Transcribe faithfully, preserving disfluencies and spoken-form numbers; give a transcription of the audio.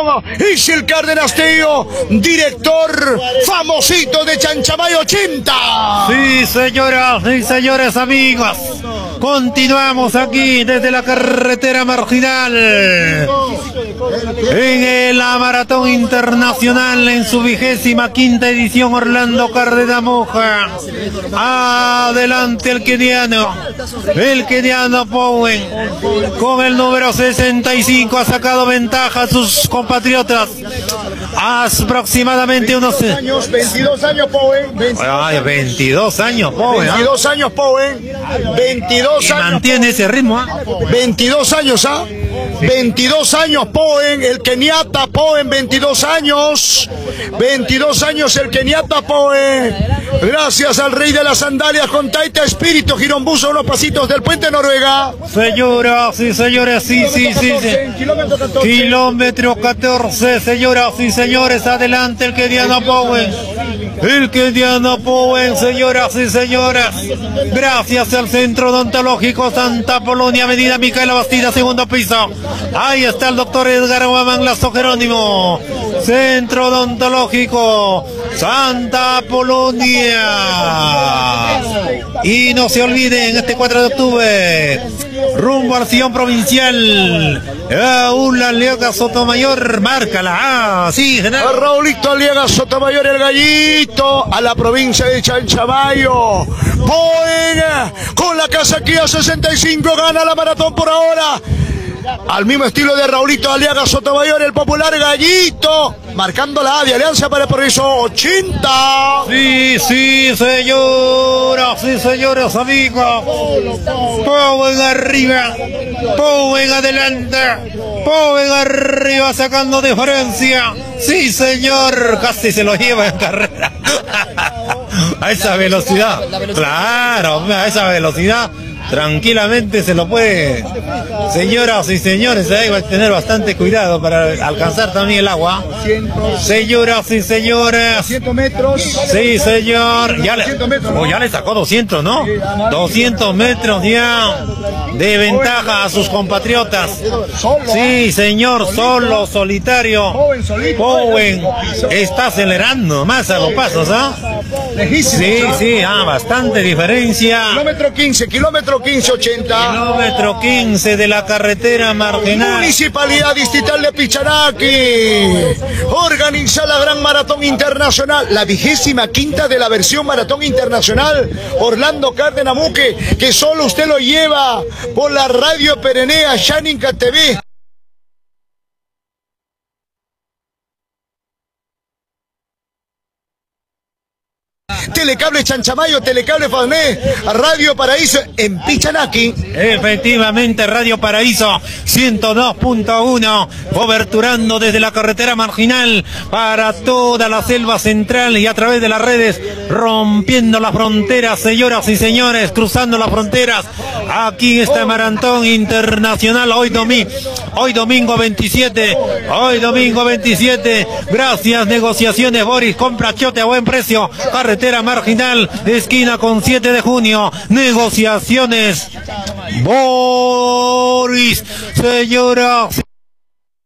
maratón es el Cárdenas Teo, director famosito de Chanchamayo ochenta. Sí, señoras y señores amigos, continuamos aquí desde la carretera marginal en la maratón internacional en su vigésima quinta edición. Orlando Cárdenas Moja, adelante el keniano, el keniano Powen con el número sesenta y cinco ha sacado ventaja a sus compatriotas, aproximadamente unos años, veintidós años Powen, Ay, veintidós años Powen, veintidós años Powen, veintidós años, mantiene ese ritmo, ¿eh? veintidós años, ¿ah? ¿eh? veintidós años Powen, el keniata Powen, veintidós años, veintidós años el keniata Powen, gracias al rey de las sandalias con Taita Espíritu Girombuso, unos pasitos del puente Noruega. Señoras y señores, sí, sí, sí, sí. Kilómetro catorce. Kilómetro catorce, señoras y señores, adelante el keniano Powen, el keniano Powen, señoras y señores, gracias al Centro Odontológico Santa Polonia, Avenida Micaela Bastida, segundo piso. Ahí está el doctor Edgar Guamán Lazo Jerónimo, Centro Odontológico Santa Polonia. Y no se olviden, este cuatro de octubre, rumbo al sillón provincial, Raúl Aliaga Sotomayor, márcala, ah, sí, general. A Raulito Aliaga Sotomayor, el gallito, a la provincia de Chanchamayo. Powen, con la casaquilla sesenta y cinco, gana la maratón por ahora. Al mismo estilo de Raulito Aliaga Sotomayor, el popular gallito, marcando la A de Alianza para el Progreso ochenta. Sí, sí, señoras, sí, señores, amigos. Powen arriba, Powen adelante, Powen arriba sacando diferencia. Sí, señor, casi se lo lleva en carrera. A esa velocidad, claro, a esa velocidad. Tranquilamente se lo puede. Señoras y señores, hay que tener bastante cuidado para alcanzar también el agua. Señoras y señores, doscientos metros. Sí, señor. Ya le, oh, ya le sacó doscientos, ¿no? doscientos metros ya de ventaja a sus compatriotas. Sí, señor, solo, solitario. Powen está acelerando más a los pasos, ¿ah? Sí, sí, ah, bastante diferencia. Kilómetro quince, kilómetro quince ochenta. Kilómetro quince de la carretera marginal. Municipalidad Distrital de Pichanaki organiza la Gran Maratón Internacional, la vigésima quinta de la versión Maratón Internacional. Orlando Cárdenas Muque, que solo usted lo lleva por la radio Perenea Shaninka T V. Telecable Chanchamayo, Telecable Fagné, Radio Paraíso en Pichanaki. Efectivamente, Radio Paraíso ciento dos punto uno, coberturando desde la carretera marginal para toda la selva central y a través de las redes, rompiendo las fronteras, señoras y señores, cruzando las fronteras. Aquí está Maratón Internacional, hoy domingo, hoy domingo veintisiete, hoy domingo veintisiete, gracias Negociaciones Boris, compra chote a buen precio, carretera marginal, esquina con siete de junio, Negociaciones Boris, señora.